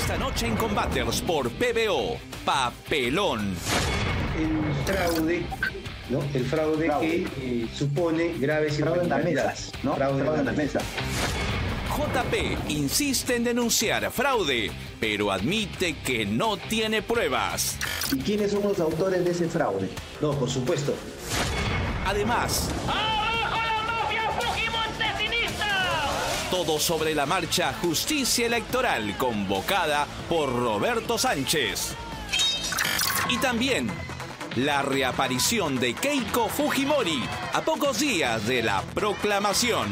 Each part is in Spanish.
Esta noche en Combaters por PBO, Papelón. El fraude, ¿no? El fraude que supone graves irregularidades. ¿No? Fraude en la mesa. JP insiste en denunciar fraude, pero admite que no tiene pruebas. ¿Y quiénes son los autores de ese fraude? No, por supuesto. Además, ¡abajo la mafia fujimontesista! todo sobre la marcha Justicia Electoral convocada por Roberto Sánchez. Y también la reaparición de Keiko Fujimori a pocos días de la proclamación.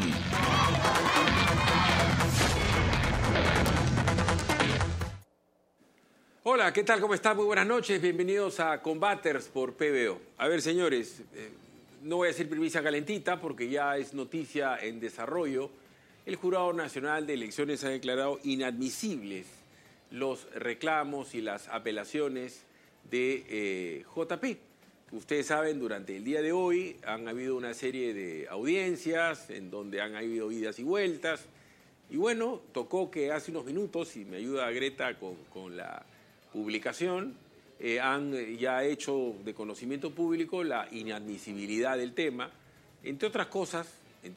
Hola, ¿qué tal? ¿Cómo están? Muy buenas noches. Bienvenidos a Combaters por PBO. A ver, señores, no voy a decir primicia calentita porque ya es noticia en desarrollo. El Jurado Nacional de Elecciones ha declarado inadmisibles los reclamos y las apelaciones de JP. Ustedes saben, durante el día de hoy han habido una serie de audiencias en donde han habido idas y vueltas. Y bueno, tocó que hace unos minutos, y me ayuda Greta con la publicación, han ya hecho de conocimiento público la inadmisibilidad del tema, entre otras cosas,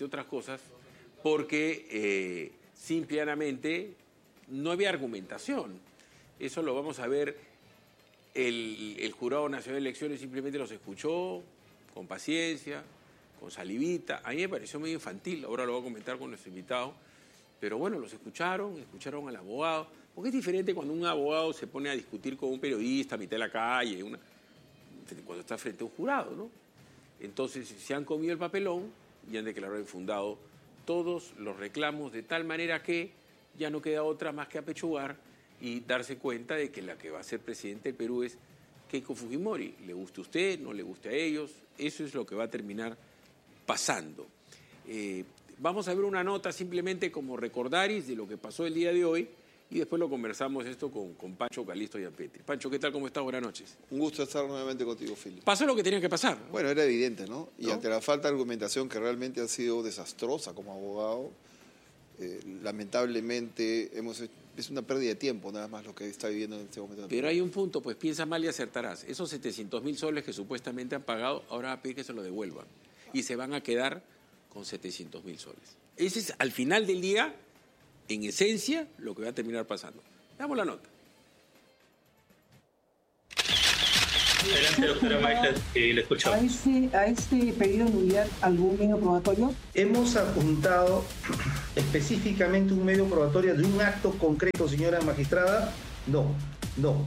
porque simplemente no había argumentación. Eso lo vamos a ver. El Jurado Nacional de Elecciones simplemente los escuchó con paciencia, con salivita. A mí me pareció medio infantil, ahora lo voy a comentar con nuestro invitado. Pero bueno, los escucharon al abogado. Porque es diferente cuando un abogado se pone a discutir con un periodista a mitad de la calle, cuando está frente a un jurado, ¿no? Entonces se han comido el papelón y han declarado infundado todos los reclamos, de tal manera que ya no queda otra más que apechugar y darse cuenta de que la que va a ser presidente del Perú es Keiko Fujimori. Le guste a usted, no le guste a ellos, eso es lo que va a terminar pasando. Vamos a ver una nota simplemente como recordaris de lo que pasó el día de hoy y después lo conversamos esto con Pancho, Calisto y Ampete. Pancho, ¿qué tal? ¿Cómo estás? Buenas noches. Un gusto estar nuevamente contigo, Filipe. Pasó lo que tenía que pasar, ¿no? Bueno, era evidente, ¿no? Y ante la falta de argumentación que realmente ha sido desastrosa como abogado, lamentablemente es una pérdida de tiempo nada más lo que está viviendo en este momento. Pero hay un punto, pues piensa mal y acertarás. Esos 700.000 soles que supuestamente han pagado, ahora va a pedir que se lo devuelvan. Y se van a quedar con 700.000 soles. Ese es, al final del día, en esencia, lo que va a terminar pasando. Veamos la nota. Adelante, doctora Maestra, le escuchamos. ¿A este pedido de nulidad algún medio probatorio? Hemos apuntado específicamente un medio probatorio de un acto concreto, señora magistrada. No. No.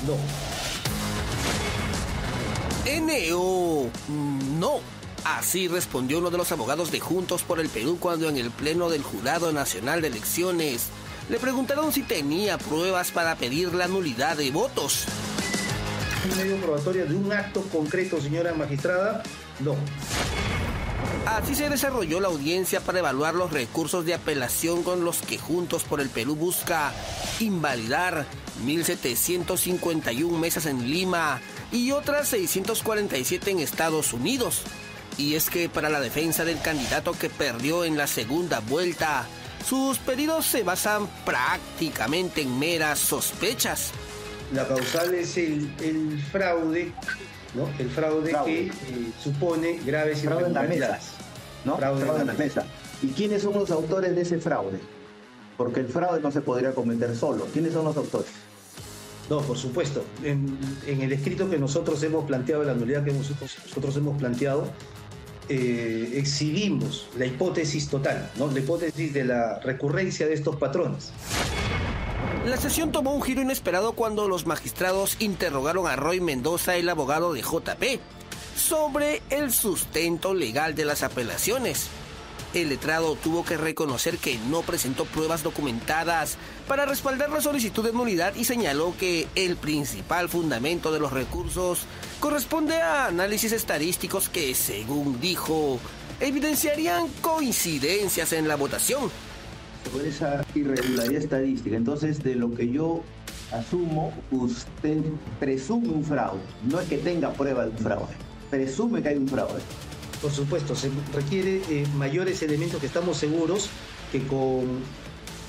Así respondió uno de los abogados de Juntos por el Perú cuando en el Pleno del Jurado Nacional de Elecciones le preguntaron si tenía pruebas para pedir la nulidad de votos. Un medio probatorio de un acto concreto, señora magistrada. No. Así se desarrolló la audiencia para evaluar los recursos de apelación con los que Juntos por el Perú busca invalidar 1.751 mesas en Lima y otras 647 en Estados Unidos. Y es que para la defensa del candidato que perdió en la segunda vuelta, sus pedidos se basan prácticamente en meras sospechas. La causal es el fraude, ¿no? El fraude que supone graves irregularidades. ¿No? Fraude en la mesa. ¿Y quiénes son los autores de ese fraude? Porque el fraude no se podría cometer solo. ¿Quiénes son los autores? No, por supuesto. En el escrito que nosotros hemos planteado, la nulidad que nosotros hemos planteado, exhibimos la hipótesis total, ¿no? La hipótesis de la recurrencia de estos patrones. La sesión tomó un giro inesperado cuando los magistrados interrogaron a Roy Mendoza, el abogado de JP, sobre el sustento legal de las apelaciones. El letrado tuvo que reconocer que no presentó pruebas documentadas para respaldar la solicitud de nulidad y señaló que el principal fundamento de los recursos corresponde a análisis estadísticos que, según dijo, evidenciarían coincidencias en la votación. Por esa irregularidad estadística, entonces de lo que yo asumo, usted presume un fraude, no es que tenga prueba de un fraude, presume que hay un fraude. Por supuesto, se requiere mayores elementos que estamos seguros que con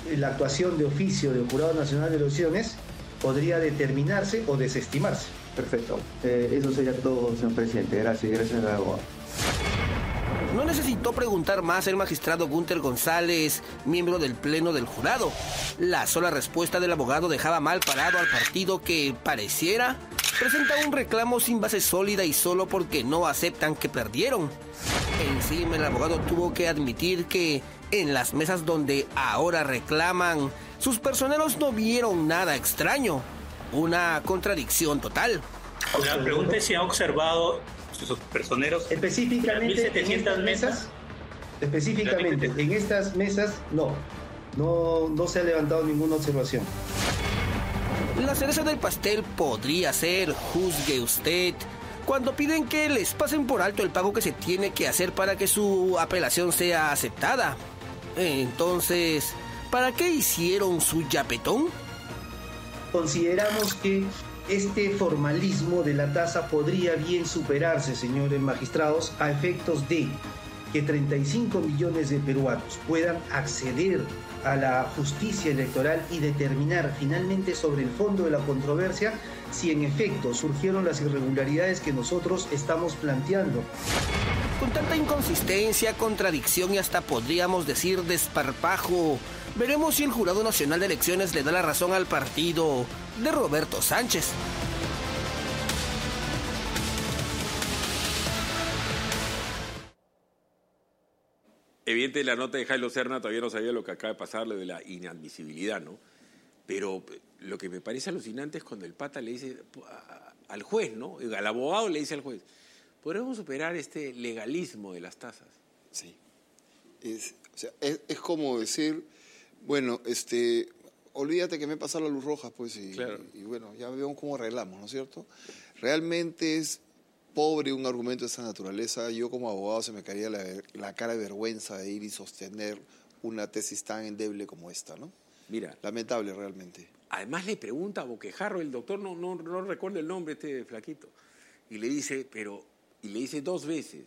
la actuación de oficio del Jurado Nacional de Elecciones podría determinarse o desestimarse. Perfecto. Eso sería todo, señor presidente. Gracias, abogado. No necesitó preguntar más el magistrado Gunter González, miembro del Pleno del Jurado. La sola respuesta del abogado dejaba mal parado al partido que, pareciera, presenta un reclamo sin base sólida y solo porque no aceptan que perdieron. Encima el abogado tuvo que admitir que en las mesas donde ahora reclaman, sus personeros no vieron nada extraño. Una contradicción total. La pregunta es si ha observado sus personeros específicamente 1700 mesas. Específicamente en estas mesas no se ha levantado ninguna observación. La cereza del pastel podría ser, juzgue usted, cuando piden que les pasen por alto el pago que se tiene que hacer para que su apelación sea aceptada. Entonces, ¿para qué hicieron su yapetón? Consideramos que este formalismo de la tasa podría bien superarse, señores magistrados, a efectos de que 35 millones de peruanos puedan acceder a la justicia electoral y determinar finalmente sobre el fondo de la controversia si en efecto surgieron las irregularidades que nosotros estamos planteando. Con tanta inconsistencia, contradicción y hasta podríamos decir desparpajo, veremos si el Jurado Nacional de Elecciones le da la razón al partido de Roberto Sánchez. Evidente, la nota de Jailo Serna todavía no sabía lo que acaba de pasarle de la inadmisibilidad, ¿no? Pero lo que me parece alucinante es cuando el pata le dice al juez, ¿no? Al abogado le dice al juez, ¿podremos superar este legalismo de las tasas? Sí. Es como decir, bueno, olvídate que me pasa la luz roja, pues, claro. y bueno, ya vemos cómo arreglamos, ¿no es cierto? Realmente es pobre un argumento de esa naturaleza. Yo como abogado se me caería la cara de vergüenza de ir y sostener una tesis tan endeble como esta, ¿no? Mira. Lamentable realmente. Además le pregunta a boquejarro, el doctor no recuerda el nombre este flaquito, y le dice, y le dice 2 veces,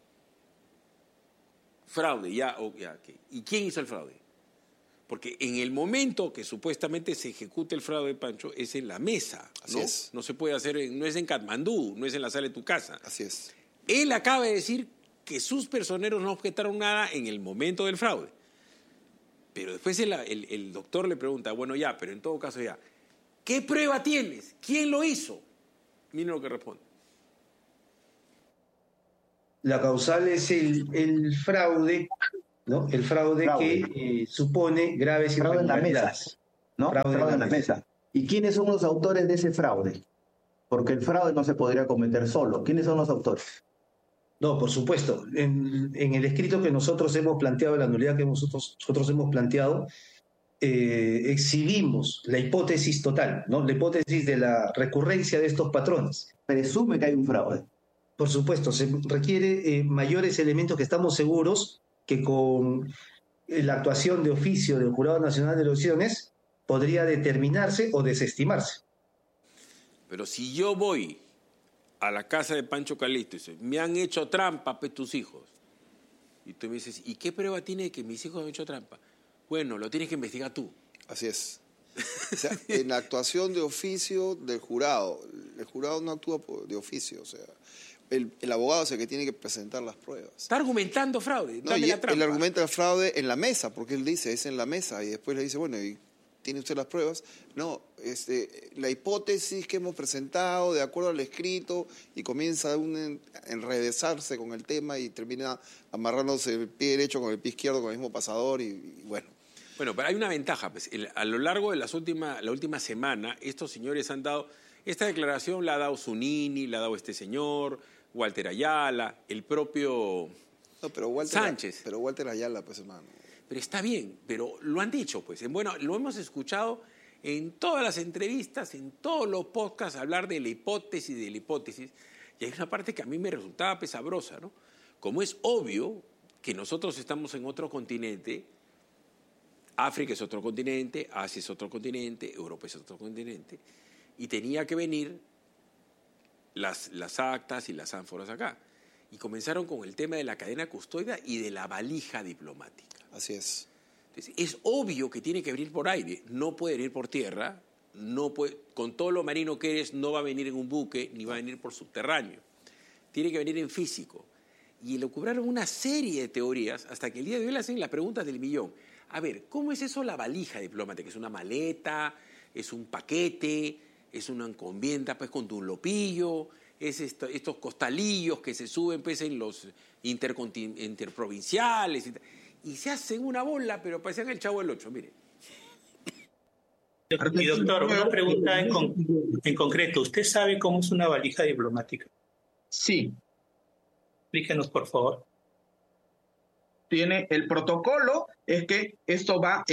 fraude, ya, ¿qué? ¿Y quién hizo el fraude? Porque en el momento que supuestamente se ejecute el fraude, Pancho, es en la mesa, ¿no? Así es. No se puede hacer, no es en Katmandú, no es en la sala de tu casa. Así es. Él acaba de decir que sus personeros no objetaron nada en el momento del fraude. Pero después el doctor le pregunta, bueno, ya, pero en todo caso ya, ¿qué prueba tienes? ¿Quién lo hizo? Miren lo que responde. La causal es el fraude, ¿no? El fraude. Que supone graves irregularidades. ¿No? Fraude en la mesa. ¿Y quiénes son los autores de ese fraude? Porque el fraude no se podría cometer solo. ¿Quiénes son los autores? No, por supuesto. En el escrito que nosotros hemos planteado, la nulidad que nosotros hemos planteado, exhibimos la hipótesis total, ¿no? La hipótesis de la recurrencia de estos patrones. Presume que hay un fraude. Por supuesto, se requiere mayores elementos que estamos seguros que con la actuación de oficio del Jurado Nacional de Elecciones podría determinarse o desestimarse. Pero si yo voy a la casa de Pancho Calixto y dice, me han hecho trampa, pues, tus hijos. Y tú me dices, ¿y qué prueba tiene de que mis hijos han hecho trampa? Bueno, lo tienes que investigar tú. Así es. O sea, en la actuación de oficio del jurado, el jurado no actúa de oficio, o sea, el abogado es el que tiene que presentar las pruebas. Está argumentando fraude, No, dame y la trampa. él argumenta el fraude en la mesa, porque él dice, es en la mesa, y después le dice, bueno, ¿y tiene usted las pruebas? No, la hipótesis que hemos presentado, de acuerdo al escrito, y comienza a enrevesarse con el tema y termina amarrándose el pie derecho con el pie izquierdo con el mismo pasador, y bueno. Bueno, pero hay una ventaja, pues, a lo largo de la última semana, estos señores han dado, esta declaración la ha dado Zunini, la ha dado este señor, Walter Ayala, el propio Sánchez. Pero Walter Ayala, pues, hermano. Pero está bien, pero lo han dicho, pues. Bueno, lo hemos escuchado en todas las entrevistas, en todos los podcasts, hablar de la hipótesis, y hay una parte que a mí me resultaba pesabrosa, ¿no? Como es obvio que nosotros estamos en otro continente, África es otro continente, Asia es otro continente, Europa es otro continente, y tenía que venir las actas y las ánforas acá. Y comenzaron con el tema de la cadena custodia y de la valija diplomática. Así es. Entonces, es obvio que tiene que venir por aire, no puede venir por tierra, con todo lo marino que eres, no va a venir en un buque, ni va a venir por subterráneo. Tiene que venir en físico. Y le ocurrieron una serie de teorías hasta que el día de hoy le hacen las preguntas del millón. A ver, ¿cómo es eso la valija diplomática? ¿Es una maleta? ¿Es un paquete? ¿Es una encomienda pues, con dunlopillo? ¿Es estos costalillos que se suben pues, en los interprovinciales? Y se hacen una bola, pero parecen el Chavo del Ocho, mire. Y doctor, una pregunta en concreto. ¿Usted sabe cómo es una valija diplomática? Sí. Explíquenos, por favor. Tiene el protocolo, es que esto va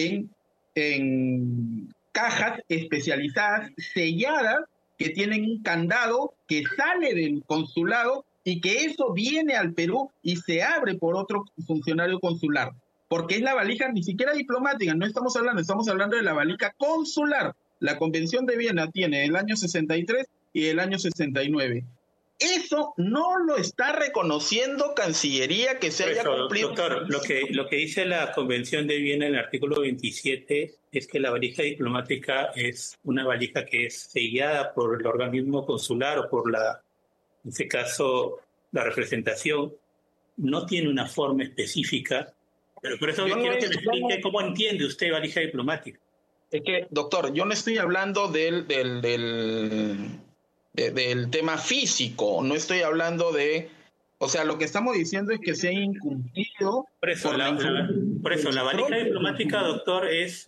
en cajas especializadas, selladas, que tienen un candado que sale del consulado y que eso viene al Perú y se abre por otro funcionario consular. Porque es la valija ni siquiera diplomática, estamos hablando de la valija consular. La Convención de Viena tiene el año 63 y el año 69. Eso no lo está reconociendo Cancillería que se haya cumplido. Doctor, lo que dice la Convención de Viena en el artículo 27 es que la valija diplomática es una valija que es sellada por el organismo consular o por en este caso, la representación. No tiene una forma específica, pero por eso yo quiero que me explique cómo entiende usted valija diplomática. Es que, doctor, yo no estoy hablando del tema físico, no estoy hablando o sea, lo que estamos diciendo es que se ha incumplido. Por eso, la valija diplomática, doctor, es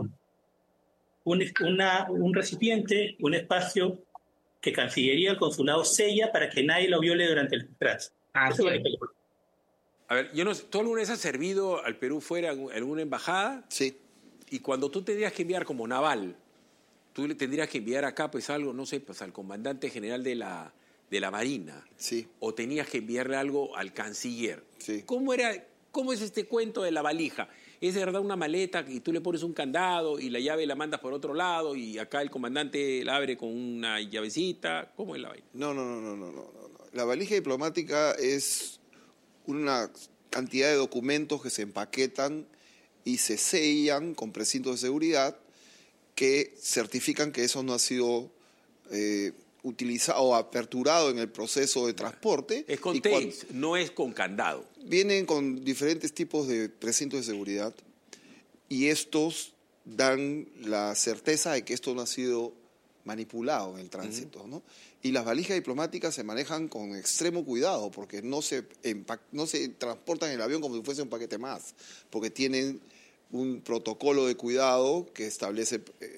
un recipiente, un espacio que Cancillería, el consulado sella para que nadie lo viole durante el tránsito. Así es. A ver, yo no sé, ¿tú alguna vez has servido al Perú fuera en alguna embajada? Sí. Y cuando tú tendrías que enviar como naval, tú le tendrías que enviar acá pues algo, no sé, pues al comandante general de la Marina. Sí. O tenías que enviarle algo al canciller. Sí. ¿Cómo es este cuento de la valija? ¿Es de verdad una maleta y tú le pones un candado y la llave la mandas por otro lado y acá el comandante la abre con una llavecita? ¿Cómo es la vaina? No. La valija diplomática es una cantidad de documentos que se empaquetan y se sellan con precintos de seguridad que certifican que eso no ha sido utilizado o aperturado en el proceso de transporte. Es con tapes, no es con candado. Vienen con diferentes tipos de precintos de seguridad y estos dan la certeza de que esto no ha sido manipulado en el tránsito, ¿no? Y las valijas diplomáticas se manejan con extremo cuidado porque no se transportan en el avión como si fuese un paquete más, porque tienen un protocolo de cuidado que establece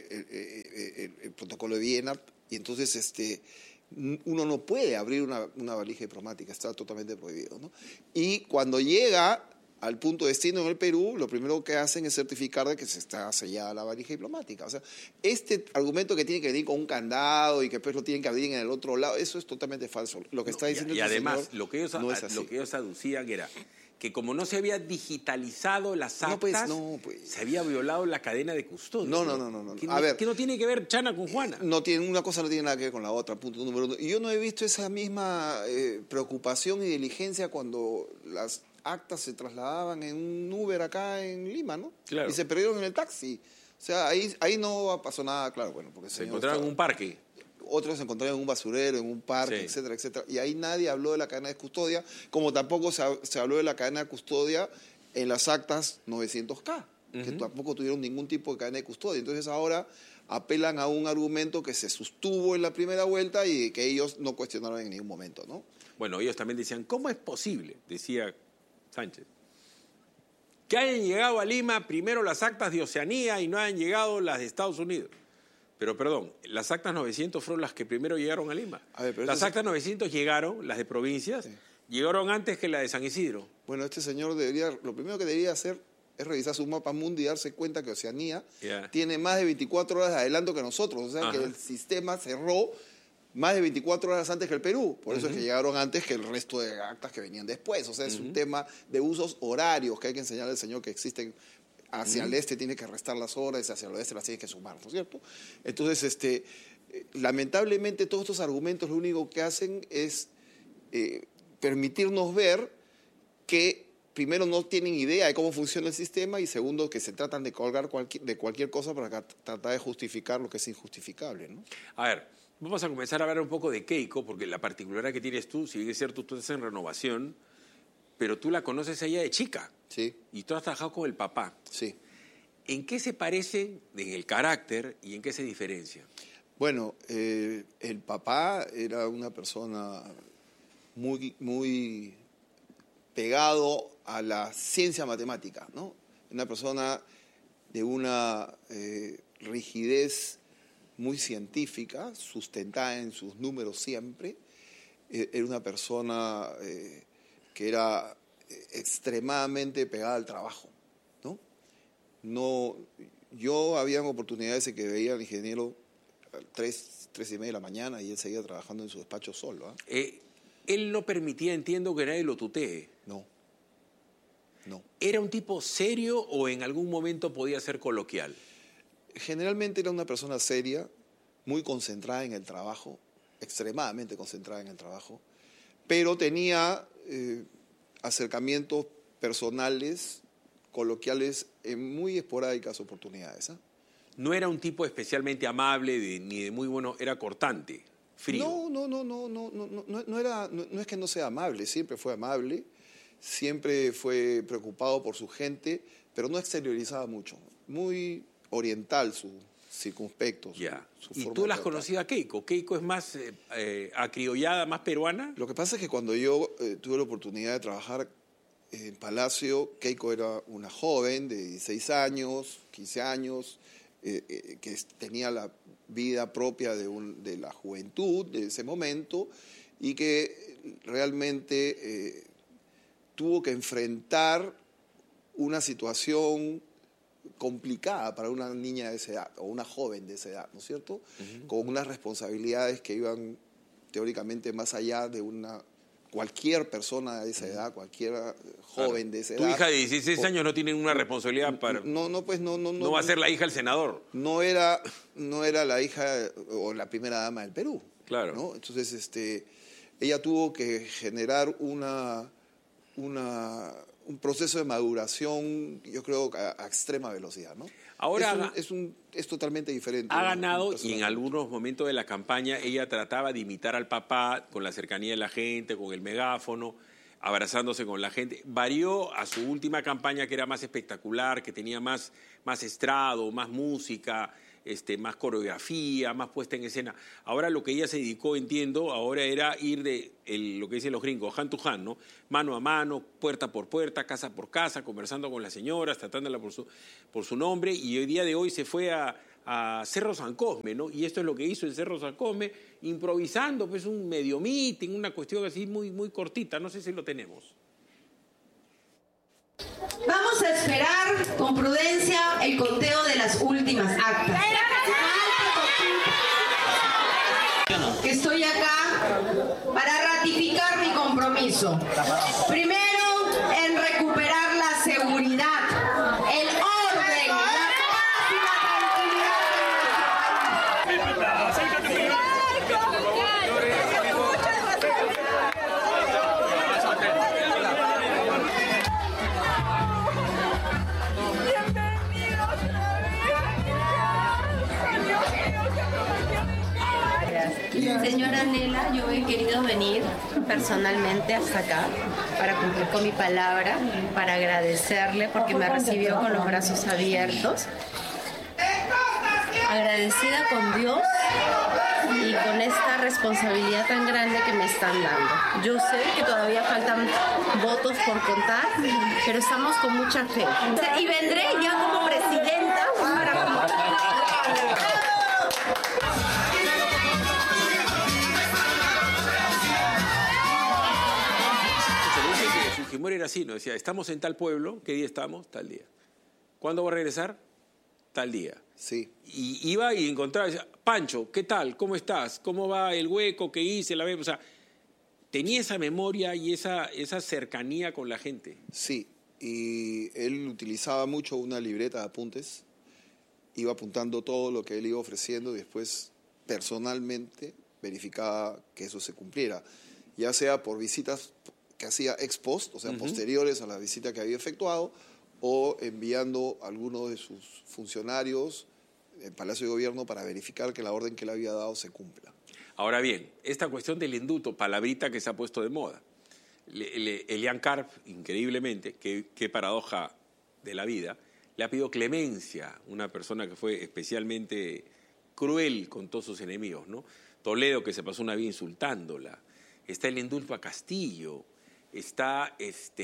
el protocolo de Viena y entonces uno no puede abrir una valija diplomática, está totalmente prohibido, ¿no? Y cuando llega al punto de destino en el Perú, lo primero que hacen es certificar de que se está sellada la valija diplomática. O sea, este argumento que tiene que venir con un candado y que después lo tienen que abrir en el otro lado, eso es totalmente falso. Lo que está diciendo y además, lo que ellos aducían era que como no se había digitalizado las actas, se había violado la cadena de custodia. No. A ver, ¿qué no tiene que ver Chana con Juana? Una cosa no tiene nada que ver con la otra, punto número uno. Y yo no he visto esa misma preocupación y diligencia cuando las actas se trasladaban en un Uber acá en Lima, ¿no? Claro. Y se perdieron en el taxi. O sea, ahí no pasó nada, claro, bueno, porque se encontraron en un parque. Otros se encontraron en un basurero, en un parque, sí, etcétera, etcétera. Y ahí nadie habló de la cadena de custodia, como tampoco se habló de la cadena de custodia en las actas 900K, que tampoco tuvieron ningún tipo de cadena de custodia. Entonces ahora apelan a un argumento que se sostuvo en la primera vuelta y que ellos no cuestionaron en ningún momento, ¿no? Bueno, ellos también decían, ¿cómo es posible? Decía Sánchez, que hayan llegado a Lima primero las actas de Oceanía y no hayan llegado las de Estados Unidos. Pero perdón, las actas 900 fueron las que primero llegaron a Lima. Las actas 900 llegaron, las de provincias, llegaron antes que la de San Isidro. Bueno, este señor lo primero que debería hacer es revisar su mapa mundi y darse cuenta que Oceanía tiene más de 24 horas de adelanto que nosotros. O sea, que el sistema cerró más de 24 horas antes que el Perú. Por eso es que llegaron antes que el resto de actas que venían después. O sea, es un tema de usos horarios que hay que enseñarle al señor que existen. Hacia el este tiene que restar las horas, hacia el oeste las tiene que sumar, ¿no es cierto? Entonces, lamentablemente todos estos argumentos lo único que hacen es permitirnos ver que primero no tienen idea de cómo funciona el sistema y segundo que se tratan de colgar de cualquier cosa para tratar de justificar lo que es injustificable, ¿no? A ver, vamos a comenzar a hablar un poco de Keiko, porque la particularidad que tienes tú, si bien es cierto, tú estás en Renovación, pero tú la conoces a ella de chica. Sí. Y tú has trabajado con el papá. Sí. ¿En qué se parece en el carácter y en qué se diferencia? Bueno, el papá era una persona muy pegado a la ciencia matemática, ¿no? Una persona de una rigidez muy científica, sustentada en sus números siempre. Era una persona que era extremadamente pegada al trabajo, ¿no? Yo había oportunidades en que veía al ingeniero a 3:30 de la mañana y él seguía trabajando en su despacho solo. Él no permitía, entiendo, que nadie lo tutee. No. ¿Era un tipo serio o en algún momento podía ser coloquial? Generalmente era una persona seria, muy concentrada en el trabajo, extremadamente concentrada en el trabajo, pero tenía acercamientos personales, coloquiales, en muy esporádicas oportunidades. No era un tipo especialmente amable ni de muy bueno, era cortante, frío. No es que no sea amable, siempre fue amable, siempre fue preocupado por su gente, pero no exteriorizaba mucho, muy oriental su circunspecto. Ya. Su ¿Y forma tú la de has tratar. conocido a Keiko? ¿Keiko es más acriollada, más peruana? Lo que pasa es que cuando yo tuve la oportunidad de trabajar en Palacio, Keiko era una joven de 16 años, 15 años, que tenía la vida propia de la juventud de ese momento y que realmente tuvo que enfrentar una situación complicada para una niña de esa edad o una joven de esa edad, ¿no es cierto? Uh-huh. Con unas responsabilidades que iban teóricamente más allá de cualquier persona de esa edad, cualquier joven de esa edad. Tu hija de 16 años no tiene una responsabilidad para... No va a ser la hija del senador. No era la hija o la primera dama del Perú. Claro. ¿no? Entonces, ella tuvo que generar un proceso de maduración, yo creo, a extrema velocidad, ¿no? Ahora es totalmente diferente. Ha ganado y en algunos momentos de la campaña ella trataba de imitar al papá con la cercanía de la gente, con el megáfono, abrazándose con la gente. Varió a su última campaña, que era más espectacular, que tenía más estrado, más música, más coreografía, más puesta en escena. Ahora lo que ella se dedicó, entiendo, ahora era ir lo que dicen los gringos, hand to hand, ¿no? Mano a mano, puerta por puerta, casa por casa, conversando con las señoras, tratándola por su nombre, y el día de hoy se fue a Cerro San Cosme, ¿no? Y esto es lo que hizo en Cerro San Cosme, improvisando, pues un medio meeting, una cuestión así muy, muy cortita, no sé si lo tenemos. Vamos a esperar con prudencia el conteo de las últimas actas. Estoy acá para ratificar mi compromiso. Primero, en recuperar la seguridad, el orden, la paz y la tranquilidad. Señora Nela, yo he querido venir personalmente hasta acá para cumplir con mi palabra, para agradecerle porque me recibió con los brazos abiertos, agradecida con Dios y con esta responsabilidad tan grande que me están dando. Yo sé que todavía faltan votos por contar, pero estamos con mucha fe. Y vendré ya como presidenta para cumplir. Fujimori era así, ¿no? Decía, estamos en tal pueblo, ¿qué día estamos? Tal día. ¿Cuándo va a regresar? Tal día. Sí. Y iba y encontraba, decía, Pancho, ¿qué tal? ¿Cómo estás? ¿Cómo va el hueco que hice? La vez? O sea, tenía esa memoria y esa cercanía con la gente. Sí, y él utilizaba mucho una libreta de apuntes, iba apuntando todo lo que él iba ofreciendo y después personalmente verificaba que eso se cumpliera, ya sea por visitas que hacía ex post, o sea, posteriores a la visita que había efectuado, o enviando a algunos de sus funcionarios en Palacio de Gobierno para verificar que la orden que le había dado se cumpla. Ahora bien, esta cuestión del indulto, palabrita que se ha puesto de moda. Elian Karp, increíblemente, qué paradoja de la vida, le ha pedido clemencia, una persona que fue especialmente cruel con todos sus enemigos, ¿no? Toledo, que se pasó una vida insultándola. Está el indulto a Castillo, está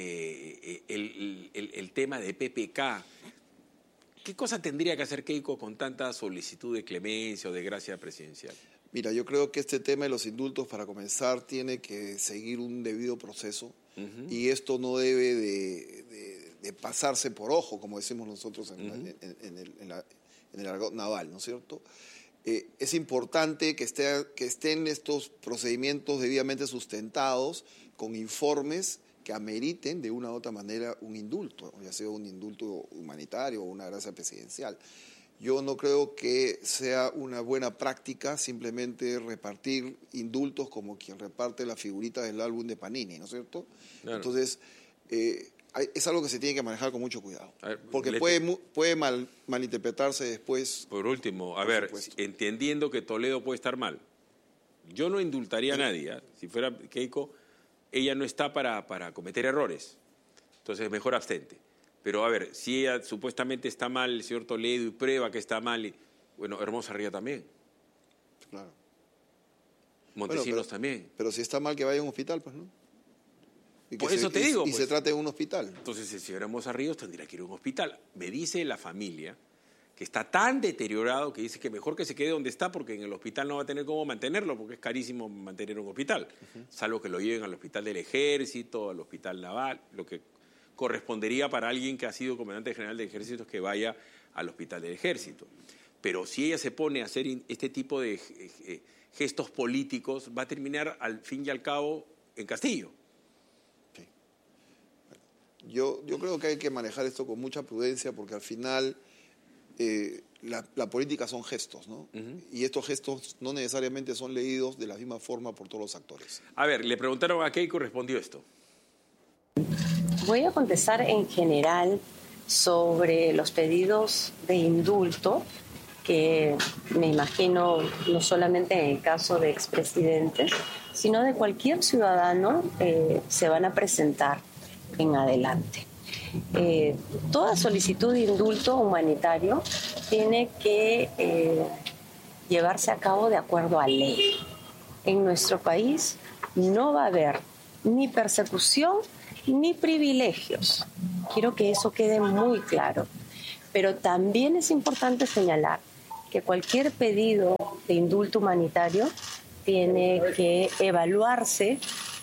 el tema de PPK. ¿Qué cosa tendría que hacer Keiko con tanta solicitud de clemencia o de gracia presidencial? Mira, yo creo que este tema de los indultos, para comenzar, tiene que seguir un debido proceso y esto no debe de pasarse por ojo, como decimos nosotros en el argot naval, ¿no es cierto? Es importante que estén estos procedimientos debidamente sustentados con informes que ameriten de una u otra manera un indulto, ya sea un indulto humanitario o una gracia presidencial. Yo no creo que sea una buena práctica simplemente repartir indultos como quien reparte la figurita del álbum de Panini, ¿no es cierto? Claro. Entonces, es algo que se tiene que manejar con mucho cuidado, porque puede malinterpretarse después. Por último, entendiendo que Toledo puede estar mal, yo no indultaría a nadie. Si fuera Keiko, ella no está para cometer errores, entonces mejor abstente. Pero si ella supuestamente está mal, el señor Toledo, y prueba que está mal, bueno, Hermosa Ría también. Claro. Montesinos también. Pero si está mal, que vaya a un hospital, pues, ¿no? Por eso te digo. Y se trate de un hospital. Entonces, el señor Hermosa Ríos tendría que ir a un hospital. Me dice la familia que está tan deteriorado que dice que mejor que se quede donde está porque en el hospital no va a tener cómo mantenerlo porque es carísimo mantener un hospital. Salvo que lo lleven al hospital del Ejército, al hospital naval, lo que correspondería para alguien que ha sido comandante general del Ejército que vaya al hospital del Ejército. Pero si ella se pone a hacer este tipo de gestos políticos, va a terminar al fin y al cabo en Castillo. Sí. Yo creo que hay que manejar esto con mucha prudencia porque al final la política son gestos, ¿no? Y estos gestos no necesariamente son leídos de la misma forma por todos los actores. Le preguntaron a Keiko, respondió esto. Voy a contestar en general sobre los pedidos de indulto que me imagino no solamente en el caso de expresidentes, sino de cualquier ciudadano se van a presentar en adelante. Toda solicitud de indulto humanitario tiene que llevarse a cabo de acuerdo a ley. En nuestro país no va a haber ni persecución ni privilegios. Quiero que eso quede muy claro. Pero también es importante señalar que cualquier pedido de indulto humanitario tiene que evaluarse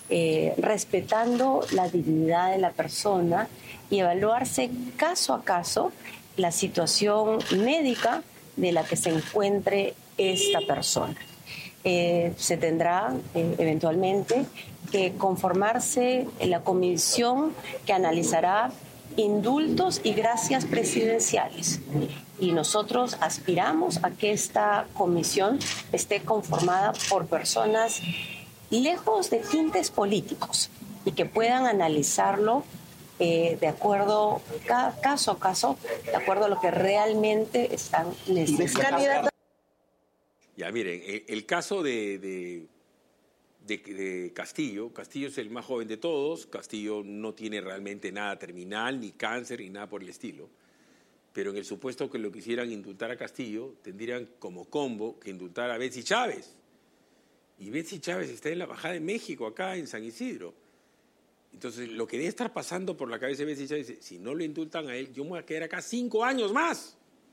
respetando la dignidad de la persona y evaluarse caso a caso la situación médica de la que se encuentre esta persona. Se tendrá eventualmente que conformarse la comisión que analizará indultos y gracias presidenciales. Y nosotros aspiramos a que esta comisión esté conformada por personas lejos de tintes políticos y que puedan analizarlo de acuerdo, caso a caso, de acuerdo a lo que realmente están necesitando. Ya, miren, el caso de Castillo. Castillo es el más joven de todos. Castillo no tiene realmente nada terminal, ni cáncer, ni nada por el estilo. Pero en el supuesto que lo quisieran indultar a Castillo, tendrían como combo que indultar a Betsy Chávez. Y Betsy Chávez está en la Embajada de México, acá en San Isidro. Entonces, lo que debe estar pasando por la cabeza de Betsy Chávez es, si no lo indultan a él, yo me voy a quedar acá 5 años más.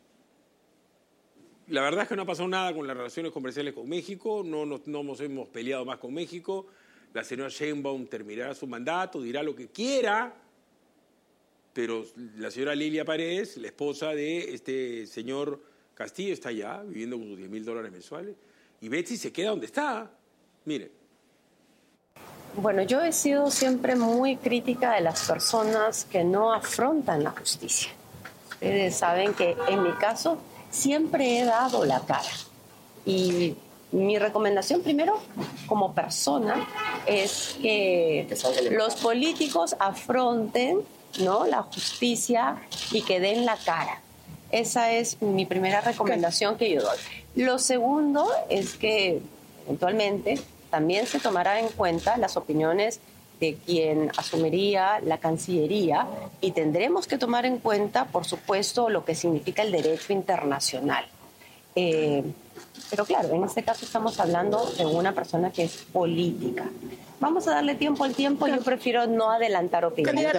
La verdad es que no ha pasado nada con las relaciones comerciales con México, no nos hemos peleado más con México. La señora Sheinbaum terminará su mandato, dirá lo que quiera, pero la señora Lilia Paredes, la esposa de este señor Castillo, está allá viviendo con sus $10,000 mensuales, y Betsy se queda donde está. Mire. Bueno, yo he sido siempre muy crítica de las personas que no afrontan la justicia. Ustedes saben que en mi caso siempre he dado la cara y Mi recomendación primero, como persona, es que los políticos afronten, ¿no?, la justicia y que den la cara. Esa es mi primera recomendación que yo doy. Lo segundo es que eventualmente también se tomará en cuenta las opiniones de quien asumiría la Cancillería y tendremos que tomar en cuenta, por supuesto, lo que significa el derecho internacional. Pero claro, en este caso estamos hablando de una persona que es política. Vamos a darle tiempo al tiempo, yo prefiero no adelantar opiniones.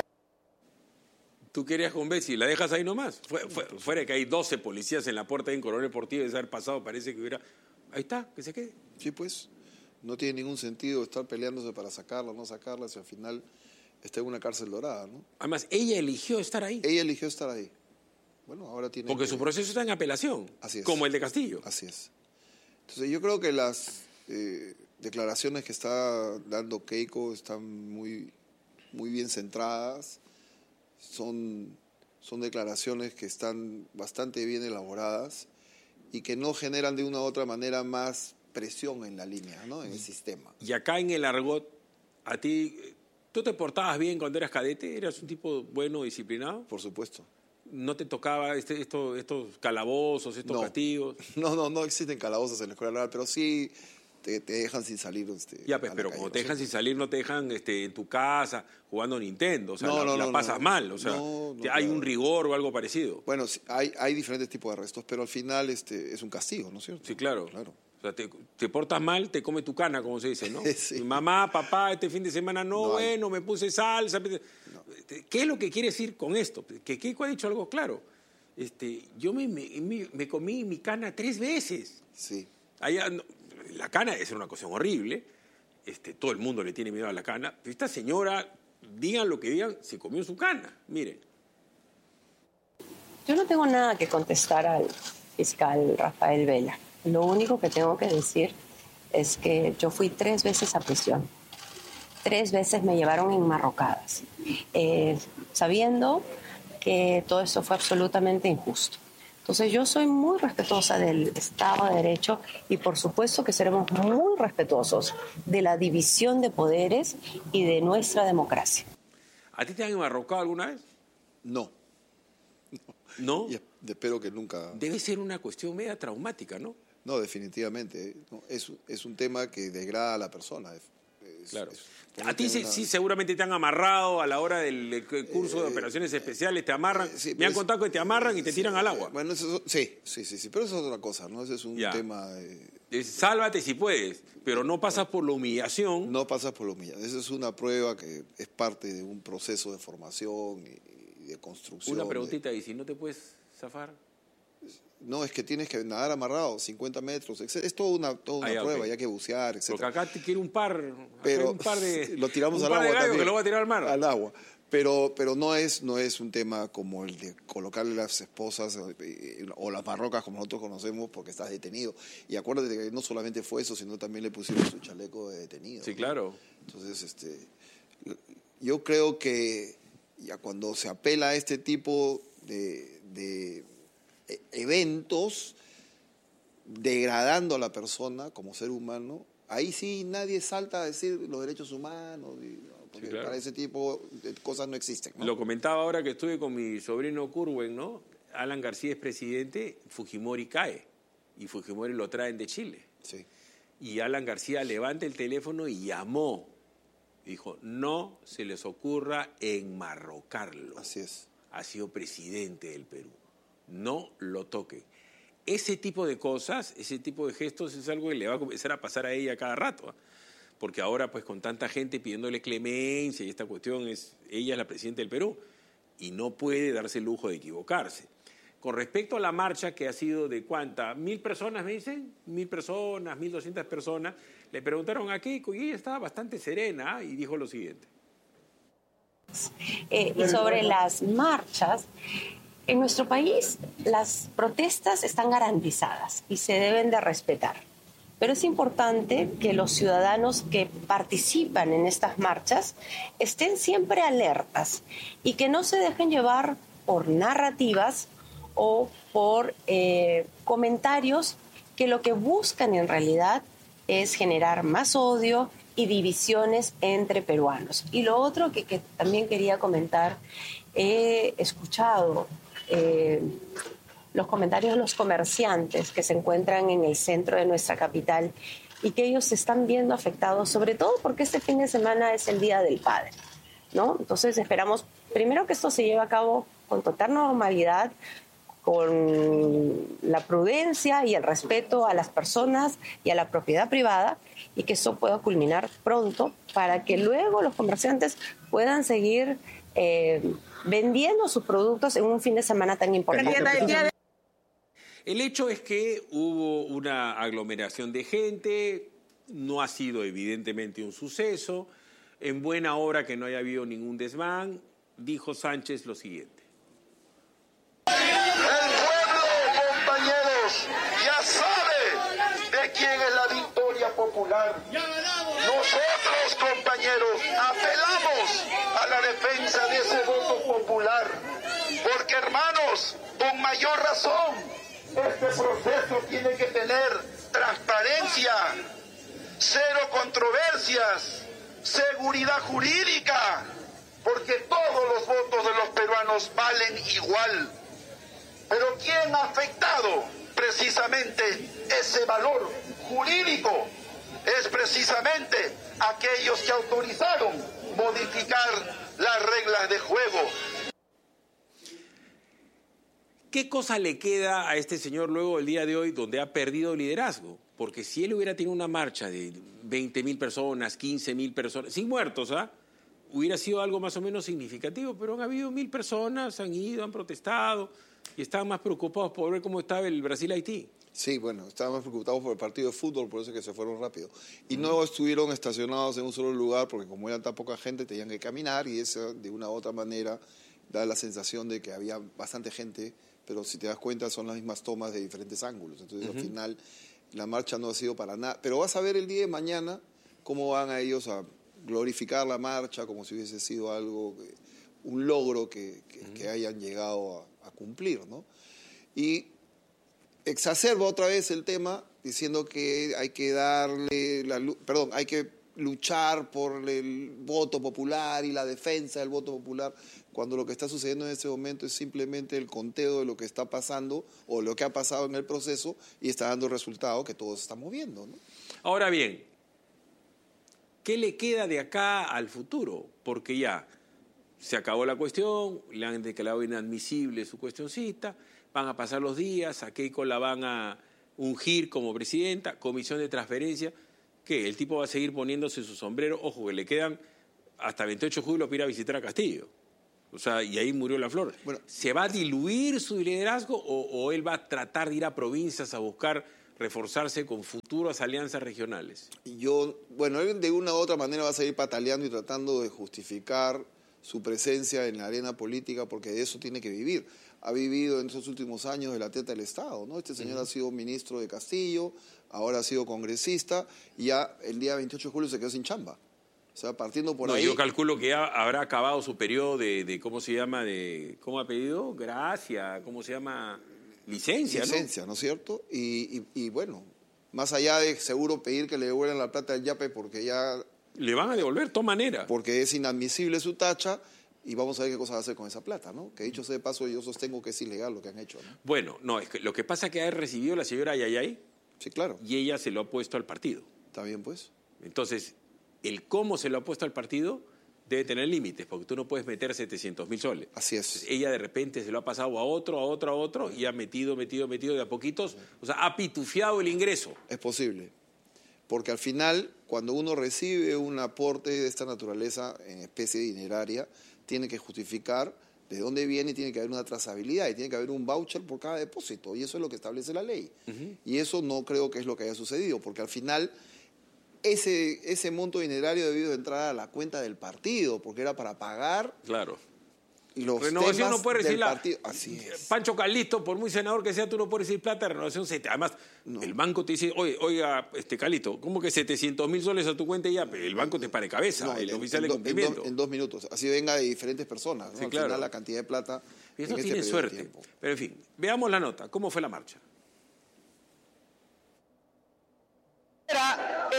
Tú querías con Betsy, la dejas ahí nomás. Fuera de que hay 12 policías en la puerta de un Coronel Portillo de haber pasado, parece que hubiera... Ahí está, que se quede. Sí, pues, no tiene ningún sentido estar peleándose para sacarla o no sacarla si al final está en una cárcel dorada, ¿no? Además, ella eligió estar ahí. Ella eligió estar ahí. Bueno, ahora tiene Porque su proceso está en apelación, así es, como el de Castillo. Así es. Entonces yo creo que las declaraciones que está dando Keiko están muy bien centradas. Son declaraciones que están bastante bien elaboradas y que no generan de una u otra manera más presión en la línea, ¿no?, en el sistema. Y acá en el argot, a ti, ¿tú te portabas bien cuando eras cadete? ¿Eras un tipo bueno, disciplinado? Por supuesto. ¿No te tocaba estos calabozos, estos castigos? No existen calabozos en la escuela naval, pero sí te dejan sin salir. Ya, pues, pero como te dejan sin salir, no te dejan en tu casa jugando Nintendo. O sea, la pasas mal. O sea, hay un rigor o algo parecido. Bueno, hay diferentes tipos de arrestos, pero al final es un castigo, ¿no es cierto? Sí, claro. O sea, te portas mal, te come tu cana, como se dice, ¿no? Sí. Mamá, papá, este fin de semana me puse salsa. No. ¿Qué es lo que quiere decir con esto? Que Keiko ha dicho algo claro. Yo me comí mi cana 3 veces. Sí. Allá, la cana es una cuestión horrible. Todo el mundo le tiene miedo a la cana. Pero esta señora, digan lo que digan, se comió su cana. Miren. Yo no tengo nada que contestar al fiscal Rafael Vela. Lo único que tengo que decir es que yo fui 3 veces a prisión. 3 veces me llevaron enmarrocadas, sabiendo que todo esto fue absolutamente injusto. Entonces yo soy muy respetuosa del Estado de Derecho y por supuesto que seremos muy respetuosos de la división de poderes y de nuestra democracia. ¿A ti te han enmarrocado alguna vez? No. ¿No? Y espero que nunca... Debe ser una cuestión media traumática, ¿no? No, definitivamente. No, es un tema que degrada a la persona. Claro. A ti sí seguramente te han amarrado a la hora del curso de operaciones especiales, te amarran. Sí, me han contado que te amarran y te tiran al agua. Bueno, sí, pero eso es otra cosa, ¿no? Ese es un tema... Sálvate si puedes, pero no pasas por la humillación. No pasas por la humillación. Esa es una prueba que es parte de un proceso de formación y de construcción. Una preguntita, ¿y si no te puedes zafar? No, es que tienes que nadar amarrado, 50 metros. Es toda una prueba, y hay que bucear, etc. Porque acá te quiere un par de... Lo tiramos al agua también. Que lo va a tirar al mar. Al agua. Pero no es un tema como el de colocarle las esposas o las marrocas como nosotros conocemos porque estás detenido. Y acuérdate que no solamente fue eso, sino también le pusieron su chaleco de detenido. Sí, claro. Entonces, yo creo que ya cuando se apela a este tipo de eventos degradando a la persona como ser humano, ahí sí nadie salta a decir los derechos humanos, porque para ese tipo de cosas no existen, ¿no? Lo comentaba ahora que estuve con mi sobrino Curwen, ¿no? Alan García es presidente, Fujimori cae, y Fujimori lo traen de Chile. Sí. Y Alan García levanta el teléfono y llamó. Dijo, no se les ocurra enmarrocarlo. Así es. Ha sido presidente del Perú. No lo toque. Ese tipo de cosas, ese tipo de gestos es algo que le va a comenzar a pasar a ella cada rato, ¿eh? Porque ahora, pues, con tanta gente pidiéndole clemencia y esta cuestión ella es la presidenta del Perú y no puede darse el lujo de equivocarse. Con respecto a la marcha que ha sido de ¿cuánta? 1.000 personas, me dicen, 1.000 personas, 1.200 personas, le preguntaron a Keiko y ella estaba bastante serena y dijo lo siguiente. Y sobre las marchas, en nuestro país las protestas están garantizadas y se deben de respetar. Pero es importante que los ciudadanos que participan en estas marchas estén siempre alertas y que no se dejen llevar por narrativas o por comentarios que lo que buscan en realidad es generar más odio y divisiones entre peruanos. Y lo otro que también quería comentar, he escuchado los comentarios de los comerciantes que se encuentran en el centro de nuestra capital y que ellos se están viendo afectados, sobre todo porque este fin de semana es el Día del Padre, ¿no? Entonces esperamos primero que esto se lleve a cabo con total normalidad, con la prudencia y el respeto a las personas y a la propiedad privada, y que eso pueda culminar pronto para que luego los comerciantes puedan seguir vendiendo sus productos en un fin de semana tan importante. El hecho es que hubo una aglomeración de gente, no ha sido evidentemente un suceso, en buena hora que no haya habido ningún desmán, dijo Sánchez lo siguiente. El pueblo, compañeros, ya sabe de quién es la victoria popular. Nosotros, compañeros, apelamos a la defensa de ese voto popular, porque, hermanos, con mayor razón, este proceso tiene que tener transparencia, cero controversias, seguridad jurídica, porque todos los votos de los peruanos valen igual. Pero ¿quién ha afectado precisamente ese valor jurídico? Es precisamente aquellos que autorizaron modificar las reglas de juego. ¿Qué cosa le queda a este señor luego del día de hoy donde ha perdido liderazgo? Porque si él hubiera tenido una marcha de 20.000 personas, 15.000 personas, sin muertos, hubiera sido algo más o menos significativo, pero han habido 1.000 personas, han ido, han protestado y estaban más preocupados por ver cómo estaba el Brasil-Haití. Sí, bueno, estaban más preocupados por el partido de fútbol, por eso es que se fueron rápido. Y no estuvieron estacionados en un solo lugar, porque como eran tan poca gente, tenían que caminar, y eso de una u otra manera da la sensación de que había bastante gente, pero si te das cuenta son las mismas tomas de diferentes ángulos. Entonces al final la marcha no ha sido para nada. Pero vas a ver el día de mañana cómo van a ellos a glorificar la marcha como si hubiese sido algo, un logro que hayan llegado a cumplir, ¿no? Y exacerba otra vez el tema diciendo que hay que hay que luchar por el voto popular y la defensa del voto popular, cuando lo que está sucediendo en este momento es simplemente el conteo de lo que está pasando o lo que ha pasado en el proceso y está dando el resultado que todos estamos viendo, ¿no? Ahora bien, ¿qué le queda de acá al futuro? Porque ya se acabó la cuestión, le han declarado inadmisible su cuestioncita, van a pasar los días, a Keiko la van a ungir como presidenta, comisión de transferencia, ¿qué? El tipo va a seguir poniéndose su sombrero, ojo, que le quedan hasta 28 de julio para ir a visitar a Castillo. O sea, y ahí murió la flor. Bueno, ¿se va a diluir su liderazgo o él va a tratar de ir a provincias a buscar reforzarse con futuras alianzas regionales? Bueno, él de una u otra manera va a seguir pataleando y tratando de justificar su presencia en la arena política, porque de eso tiene que vivir. Ha vivido en esos últimos años de la teta del Estado, ¿no? Este señor ha sido ministro de Castillo, ahora ha sido congresista, y ya el día 28 de julio se quedó sin chamba. O sea, partiendo por ahí... Yo calculo que ya habrá acabado su periodo ¿cómo se llama? ¿Cómo ha pedido? Gracia, ¿cómo se llama? Licencia, ¿no es cierto? Y bueno, más allá de seguro pedir que le devuelvan la plata del yape porque ya... Le van a devolver de todas maneras. Porque es inadmisible su tacha y vamos a ver qué cosa va a hacer con esa plata, ¿no? Que dicho sea de paso, yo sostengo que es ilegal lo que han hecho, ¿no? Bueno, no, es que lo que pasa es que ha recibido la señora Yayay. Sí, claro. Y ella se lo ha puesto al partido. Está bien, pues. Entonces, el cómo se lo ha puesto al partido debe tener límites, porque tú no puedes meter 700.000 soles. Así es. Entonces, ella de repente se lo ha pasado a otro, y ha metido de a poquitos. O sea, ha pitufiado el ingreso. Es posible. Porque al final, cuando uno recibe un aporte de esta naturaleza en especie dineraria, tiene que justificar de dónde viene y tiene que haber una trazabilidad y tiene que haber un voucher por cada depósito. Y eso es lo que establece la ley. Y eso no creo que es lo que haya sucedido, porque al final ese monto dinerario debió entrar a la cuenta del partido, porque era para pagar... Claro. Los Renovación no puede recibir Así es. Pancho Calixto, por muy senador que sea, tú no puedes recibir plata de renovación. Además, el banco te dice, oiga, Calixto, ¿cómo que 700.000 soles a tu cuenta y ya? Pero el banco te pare cabeza, el oficial de cumplimiento. En 2 minutos. Así venga de diferentes personas, ¿no? Sí, Al claro. final la cantidad de plata... Y eso tiene suerte. Pero en fin, veamos la nota. ¿Cómo fue la marcha?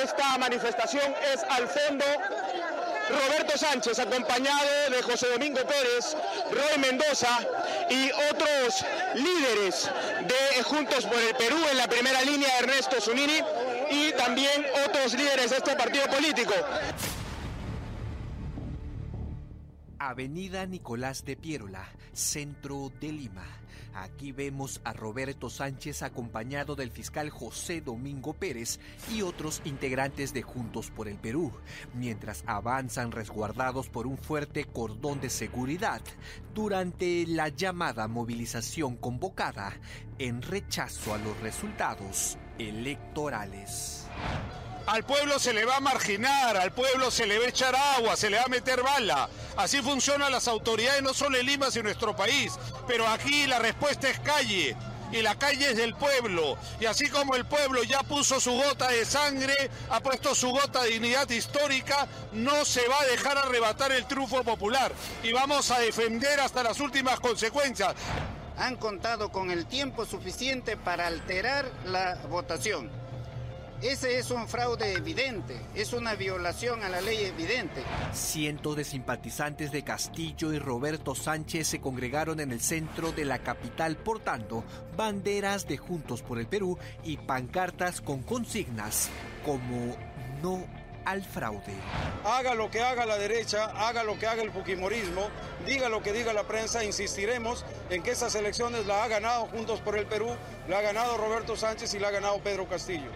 esta manifestación es al fondo Roberto Sánchez, acompañado de José Domingo Pérez, Roy Mendoza y otros líderes de Juntos por el Perú, en la primera línea Ernesto Zunini y también otros líderes de este partido político. Avenida Nicolás de Piérola, centro de Lima. Aquí vemos a Roberto Sánchez acompañado del fiscal José Domingo Pérez y otros integrantes de Juntos por el Perú, mientras avanzan resguardados por un fuerte cordón de seguridad durante la llamada movilización convocada en rechazo a los resultados electorales. Al pueblo se le va a marginar, al pueblo se le va a echar agua, se le va a meter bala. Así funcionan las autoridades no solo en Lima, sino en nuestro país. Pero aquí la respuesta es calle, y la calle es del pueblo. Y así como el pueblo ya puso su gota de sangre, ha puesto su gota de dignidad histórica, no se va a dejar arrebatar el triunfo popular. Y vamos a defender hasta las últimas consecuencias. Han contado con el tiempo suficiente para alterar la votación. Ese es un fraude evidente, es una violación a la ley evidente. Cientos de simpatizantes de Castillo y Roberto Sánchez se congregaron en el centro de la capital portando banderas de Juntos por el Perú y pancartas con consignas como no al fraude. Haga lo que haga la derecha, haga lo que haga el fujimorismo, diga lo que diga la prensa, insistiremos en que esas elecciones la ha ganado Juntos por el Perú, la ha ganado Roberto Sánchez y la ha ganado Pedro Castillo.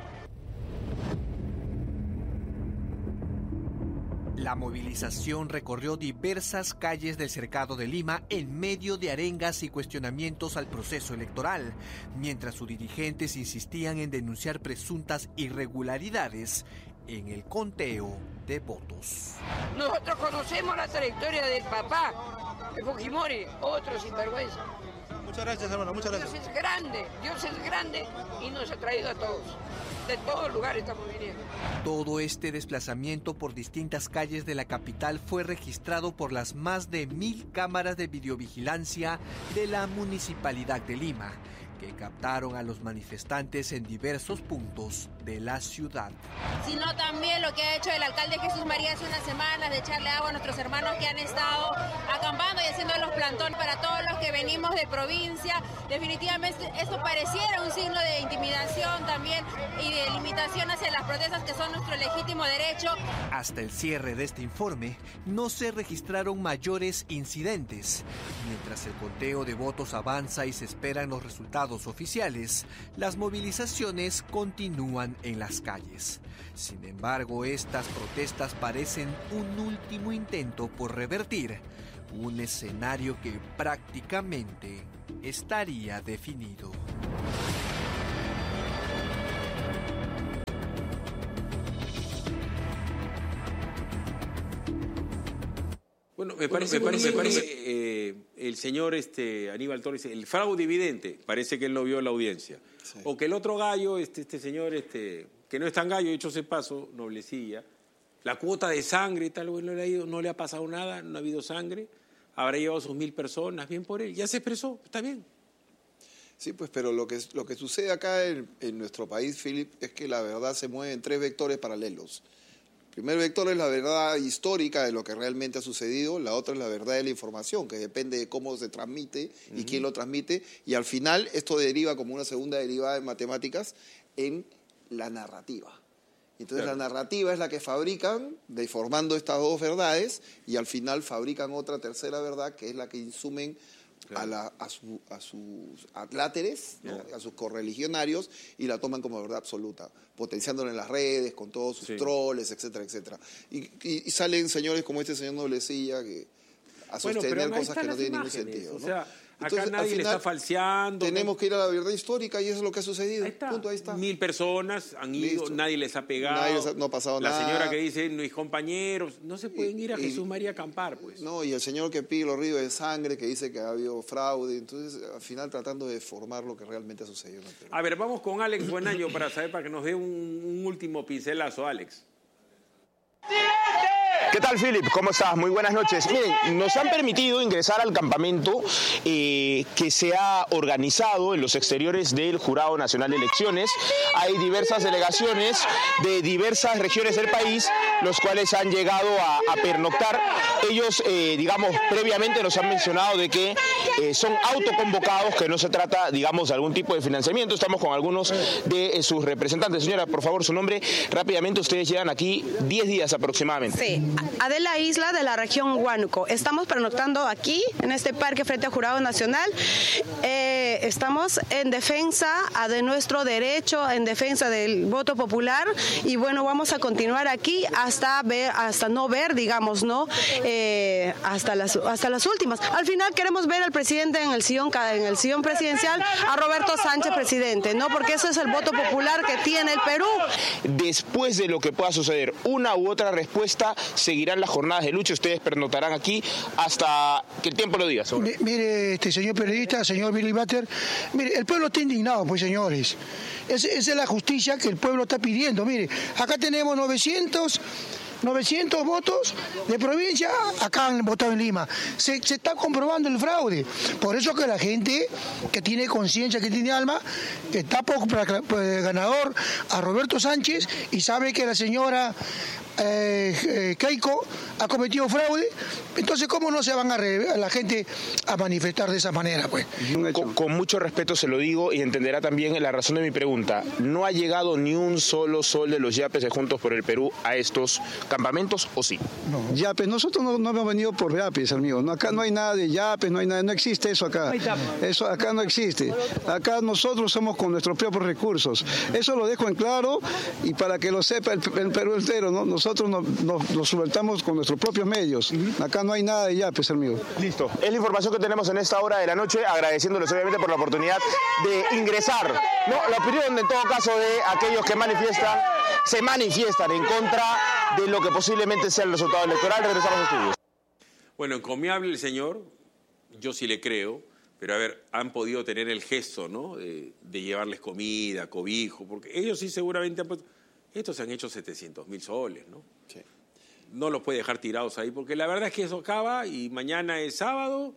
La movilización recorrió diversas calles del cercado de Lima en medio de arengas y cuestionamientos al proceso electoral, mientras sus dirigentes insistían en denunciar presuntas irregularidades en el conteo de votos. Nosotros conocemos la trayectoria del papá, de Fujimori, otro sinvergüenza. Muchas gracias, hermano, muchas gracias. Dios es grande y nos ha traído a todos. De todos lugares estamos viniendo. Todo este desplazamiento por distintas calles de la capital fue registrado por las más de 1000 cámaras de videovigilancia de la Municipalidad de Lima, que captaron a los manifestantes en diversos puntos de la ciudad. Sino también lo que ha hecho el alcalde Jesús María hace unas semanas de echarle agua a nuestros hermanos que han estado acampando y haciendo los plantones para todos los que venimos de provincia. Definitivamente esto pareciera un signo de intimidación también y de limitación hacia las protestas que son nuestro legítimo derecho. Hasta el cierre de este informe no se registraron mayores incidentes. Mientras el conteo de votos avanza y se esperan los resultados oficiales, las movilizaciones continúan en las calles. Sin embargo, estas protestas parecen un último intento por revertir un escenario que prácticamente estaría definido. Bueno, me parece el señor Aníbal Torres, el fraude evidente, parece que él no vio la audiencia. Sí. O que el otro gallo, este señor, que no es tan gallo, hecho ese paso, noblecilla, la cuota de sangre, tal vez no le ha pasado nada, no ha habido sangre, habrá llevado sus 1000 personas, bien por él, ya se expresó, está bien. Sí, pues, pero lo que sucede acá en nuestro país, Philip, es que la verdad se mueve en 3 vectores paralelos. El primer vector es la verdad histórica de lo que realmente ha sucedido, la otra es la verdad de la información, que depende de cómo se transmite y quién lo transmite, y al final esto deriva como una segunda derivada en matemáticas en la narrativa. Entonces claro, la narrativa es la que fabrican, formando estas 2 verdades, y al final fabrican otra tercera verdad, que es la que insumen claro, a sus adláteres, ¿no? A sus correligionarios, y la toman como verdad absoluta, potenciándola en las redes, con todos sus troles, etcétera, etcétera. Y salen señores como este señor Noblecilla a sostener cosas que no tienen ningún sentido, ¿no? O sea, entonces, acá nadie le está falseando. Tenemos que ir a la verdad histórica y eso es lo que ha sucedido. Ahí está. Punto, ahí está. 1000 personas han ido, nadie les ha pegado. No ha pasado nada. La señora que dice, mis compañeros, no se pueden ir a Jesús María a acampar, pues. No, y el señor que pide los ríos de sangre, que dice que ha habido fraude. Entonces, al final, tratando de formar lo que realmente ha sucedido. A ver, vamos con Alex Buenaño para que nos dé un último pincelazo, Alex. ¡Silente! ¿Qué tal, Philip? ¿Cómo estás? Muy buenas noches. Miren, nos han permitido ingresar al campamento que se ha organizado en los exteriores del Jurado Nacional de Elecciones. Hay diversas delegaciones de diversas regiones del país, los cuales han llegado a pernoctar. Ellos, digamos, previamente nos han mencionado de que son autoconvocados, que no se trata, digamos, de algún tipo de financiamiento. Estamos con algunos de sus representantes. Señora, por favor, su nombre. Rápidamente, ustedes llegan aquí 10 días aproximadamente. Sí, Adela Isla, de la región Huánuco. Estamos pernoctando aquí, en este parque frente al Jurado Nacional. Estamos en defensa de nuestro derecho, en defensa del voto popular, y bueno, vamos a continuar aquí hasta no ver, digamos, ¿no? Hasta las últimas. Al final queremos ver al presidente en el sillón presidencial, a Roberto Sánchez presidente, ¿no? Porque ese es el voto popular que tiene el Perú. Después de lo que pueda suceder, una u otra respuesta, seguirán las jornadas de lucha. Ustedes pernoctarán aquí hasta que el tiempo lo diga. Mire, señor periodista, señor Billy Butter, mire, el pueblo está indignado, pues, señores. Esa es la justicia que el pueblo está pidiendo. Mire, acá tenemos 900 votos de provincia, acá han votado en Lima. Se está comprobando el fraude. Por eso que la gente que tiene conciencia, que tiene alma, que está por ganador a Roberto Sánchez y sabe que la señora Keiko ha cometido fraude, entonces ¿cómo no se van a la gente a manifestar de esa manera? Pues? Con mucho respeto se lo digo y entenderá también la razón de mi pregunta. ¿No ha llegado ni un solo sol de los yapes de Juntos por el Perú a estos campamentos, o sí? No. Yapes, nosotros no hemos venido por yapes, amigo. No, acá no hay nada de yapes, no existe eso acá. Eso acá no existe. Acá nosotros somos con nuestros propios recursos. Eso lo dejo en claro y para que lo sepa el Perú entero, ¿no? Nosotros nos subvertamos con nuestros propios medios. Acá no hay nada de yapes, amigo. Listo. Es la información que tenemos en esta hora de la noche, agradeciéndoles obviamente por la oportunidad de ingresar. No, la opinión en todo caso de aquellos que se manifiestan en contra de lo que posiblemente sea el resultado electoral. Regresamos a estudios. Bueno, encomiable el señor, yo sí le creo, pero a ver, han podido tener el gesto, ¿no? De llevarles comida, cobijo, porque ellos sí seguramente han puesto... Estos se han hecho 700.000 soles, ¿no? Sí. No los puede dejar tirados ahí, porque la verdad es que eso acaba y mañana es sábado,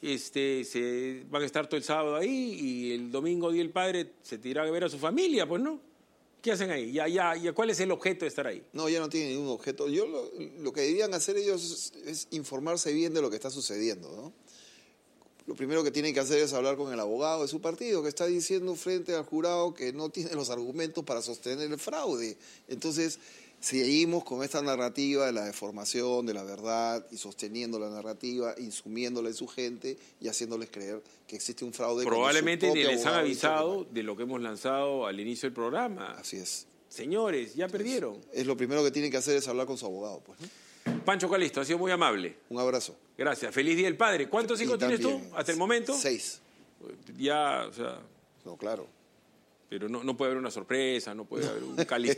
se van a estar todo el sábado ahí y el domingo Día del Padre se tira a ver a su familia, pues, ¿no? ¿Qué hacen ahí? Ya, ¿cuál es el objeto de estar ahí? No, ya no tienen ningún objeto. Lo que deberían hacer ellos es informarse bien de lo que está sucediendo, ¿no? Lo primero que tienen que hacer es hablar con el abogado de su partido, que está diciendo frente al jurado que no tiene los argumentos para sostener el fraude. Entonces, seguimos con esta narrativa de la deformación, de la verdad, y sosteniendo la narrativa, insumiéndola en su gente y haciéndoles creer que existe un fraude. Probablemente ni les han avisado de lo que hemos lanzado al inicio del programa. Así es. Señores, ya perdieron. Es lo primero que tienen que hacer es hablar con su abogado, pues, ¿no? Pancho Calisto, ha sido muy amable. Un abrazo. Gracias. Feliz Día del Padre. ¿Cuántos hijos tienes tú hasta el momento? 6. Ya, o sea... No, claro. Pero no puede haber una sorpresa, no puede haber un Calisto.